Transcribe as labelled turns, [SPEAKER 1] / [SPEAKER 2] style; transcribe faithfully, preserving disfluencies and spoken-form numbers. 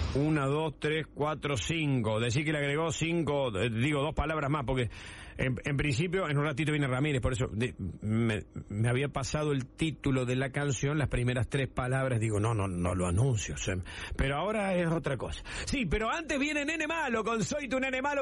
[SPEAKER 1] Una, dos, tres, cuatro, cinco. Decir que le agregó cinco, digo dos palabras más, porque en, en principio, en un ratito viene Ramírez, por eso de, me, me había pasado el título de la canción, las primeras tres palabras, digo, no, no, no lo anuncio, o sea, pero ahora es otra cosa. Sí, pero antes viene Nene Malo, con Soy tu Nene Malo.